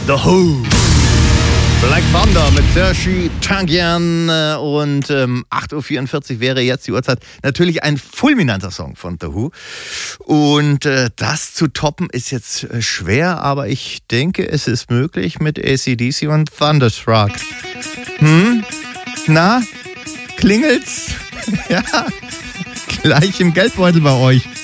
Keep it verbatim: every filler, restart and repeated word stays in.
The Who. Black Thunder mit Serge Tankian und ähm, acht Uhr vierundvierzig wäre jetzt die Uhrzeit. Natürlich ein fulminanter Song von The Who. Und äh, das zu toppen ist jetzt äh, schwer, aber ich denke, es ist möglich mit A C D C und Thunderstruck. Hm? Na? Klingelt's? Ja, gleich im Geldbeutel bei euch.